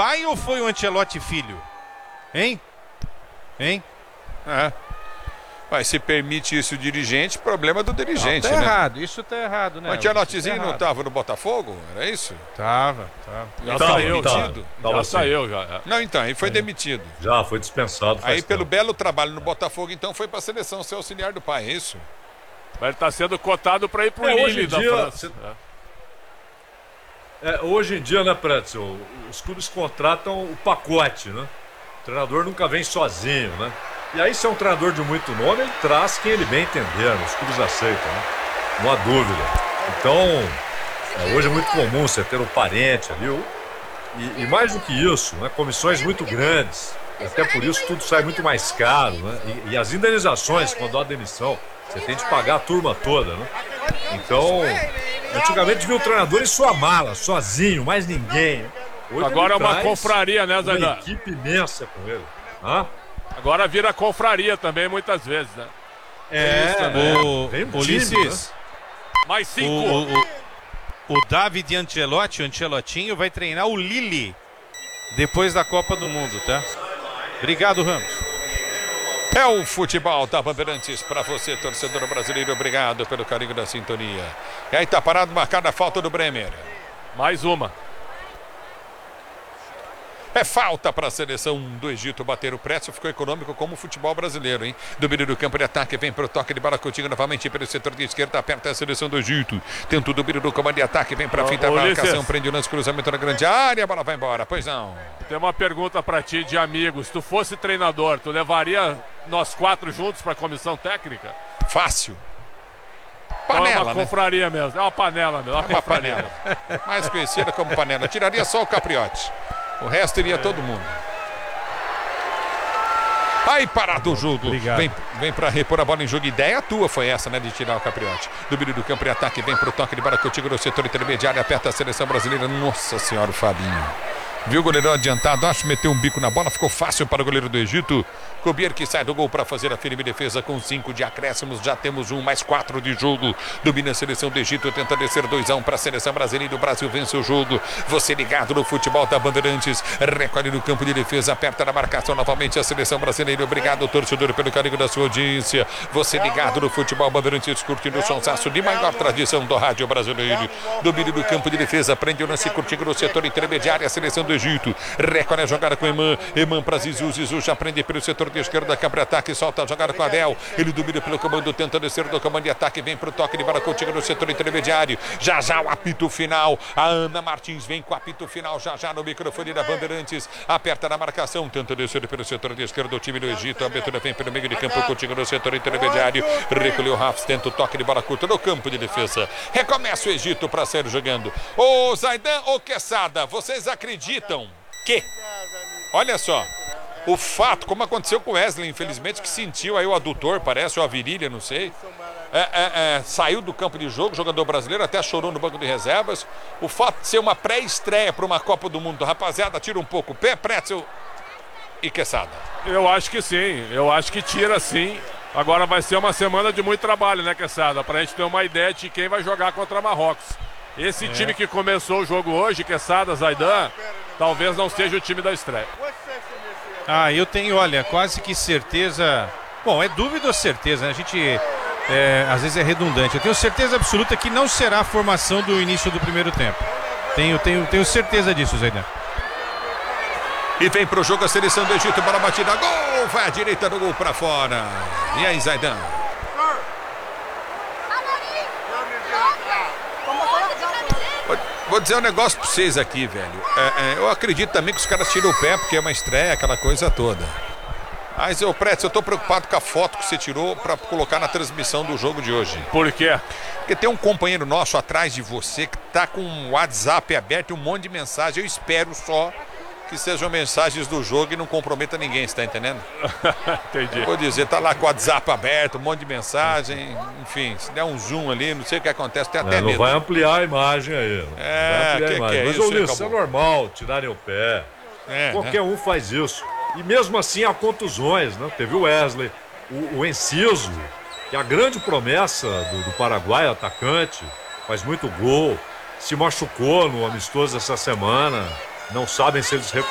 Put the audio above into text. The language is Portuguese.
pai ou foi o Ancelotti filho? Hein? Mas se permite isso o dirigente, problema do dirigente, tá né? errado, isso tá errado, né? O Ancelottizinho não estava no Botafogo? Era isso? Tava. Já saiu, já saiu. Não, então, ele foi demitido. Já, foi dispensado. Aí, pelo belo trabalho no Botafogo, então, foi para a seleção ser auxiliar do pai, é isso? Mas ele está sendo cotado para ir pro Lille da França. Hoje em dia, né, Pretzel, os clubes contratam o pacote, né? O treinador nunca vem sozinho, né? E aí, se é um treinador de muito nome, ele traz quem ele bem entender, né? Os clubes aceitam, né? Não há dúvida. Então, hoje é muito comum você ter um parente ali, e mais do que isso, né? Comissões muito grandes. Até por isso tudo sai muito mais caro, né? E as indenizações, quando há demissão, você tem de pagar a turma toda, né? Então, antigamente viu o treinador em sua mala, sozinho, mais ninguém. Hoje agora é uma confraria, né, Zaidan? Uma equipe imensa com ele. Agora vira confraria também, muitas vezes, né? Ulisses. Né? Mais 5. O David Ancelotti, o Ancelottinho, vai treinar o Lille depois da Copa do Mundo, tá? Obrigado, Ramos. É o futebol da Bandeirantes para você, torcedor brasileiro. Obrigado pelo carinho da sintonia. E aí tá parado, marcada a falta do Bremer. Mais uma. É falta para a seleção do Egito bater o preço. Ficou econômico como o futebol brasileiro, hein? Domínio do campo de ataque, vem para o toque de bola, Coutinho novamente pelo setor de esquerda, aperta a seleção do Egito. Tenta o domínio do comando de ataque, vem para a fim da marcação, prende o lance, cruzamento na grande área, a bola vai embora, pois não. Tem uma pergunta para ti de amigos. Se tu fosse treinador, tu levaria nós 4 juntos para a comissão técnica? Fácil. Panela, então é uma confraria mesmo, é uma panela mesmo. Uma panela. Mais conhecida como panela. Tiraria só o Capriotti. O resto iria todo mundo. Aí parado o jogo. Vem para repor a bola em jogo. Ideia tua foi essa, né? De tirar o Capriotti. Domínio do campo de ataque. Vem para o toque de bola Coutinho no setor intermediário. Aperta a seleção brasileira. Nossa senhora, o Fabinho. Viu o goleirão adiantado, acho que meteu um bico na bola, ficou fácil para o goleiro do Egito. Kobier que sai do gol para fazer a firme defesa com 5 de acréscimos, já temos 1 mais 4 de jogo. Domina a seleção do Egito, tenta descer 2-1 para a seleção brasileira. O Brasil vence o jogo. Você ligado no futebol da Bandeirantes, recolhe no campo de defesa, aperta na marcação novamente a seleção brasileira. Obrigado, torcedor, pelo carinho da sua audiência. Você ligado no futebol Bandeirantes, curtindo o sonsaço de maior tradição do rádio brasileiro. Domínio do campo de defesa, prende o lance, curtindo no setor intermediário a seleção do Egito. Recolhe a jogada com Eman para Zizu. Zizu já prende pelo setor de esquerda, câmara ataque, solta a jogada com Adel. Ele domina pelo comando, tenta descer do comando de ataque, vem para o toque de bola Coutinho no setor intermediário. Já o apito final. A Ana Martins vem com o apito final já no microfone da Bandeirantes. Aperta na marcação, tenta descer pelo setor de esquerda o time do Egito. A abertura vem pelo meio de campo, Coutinho no setor intermediário. Recolheu o Rafs, tenta o toque de bola curta no campo de defesa. Recomeça o Egito para sair jogando. Ô Zaidan, ô Quesada, vocês acreditam que, olha só, o fato, como aconteceu com o Wesley, infelizmente, que sentiu aí o adutor, parece, ou a virilha, não sei, saiu do campo de jogo, jogador brasileiro, até chorou no banco de reservas. O fato de ser uma pré-estreia para uma Copa do Mundo, rapaziada, tira um pouco o pé, Pretzel e Quesada. Eu acho que sim, eu acho que tira sim. Agora vai ser uma semana de muito trabalho, né, Quesada, para a gente ter uma ideia de quem vai jogar contra Marrocos. Esse time que começou o jogo hoje, Quesada, Zaidan, talvez não seja o time da estreia. Eu tenho, olha, quase que certeza. Bom, é dúvida ou certeza, né? A gente às vezes é redundante. Eu tenho certeza absoluta que não será a formação do início do primeiro tempo. Tenho certeza disso, Zaidan. E vem pro jogo a seleção do Egito, bola batida, gol! Vai à direita do gol para fora. E aí, Zaidan? Vou dizer um negócio pra vocês aqui, velho. Eu acredito também que os caras tiram o pé, porque é uma estreia, aquela coisa toda. Mas, Pretzel, eu tô preocupado com a foto que você tirou pra colocar na transmissão do jogo de hoje. Por quê? Porque tem um companheiro nosso atrás de você que tá com o WhatsApp aberto e um monte de mensagem. Eu espero só que sejam mensagens do jogo e não comprometa ninguém, você tá entendendo? Entendi. Eu vou dizer, tá lá com o WhatsApp aberto, um monte de mensagem, enfim, se der um zoom ali, não sei o que acontece, tem até medo. Não vai ampliar a imagem aí. Mas isso é normal, tirarem o pé. Qualquer um faz isso. E mesmo assim há contusões, né? Teve o Wesley, o Enciso, que é a grande promessa do Paraguai, atacante, faz muito gol, se machucou no amistoso essa semana. Não sabem se eles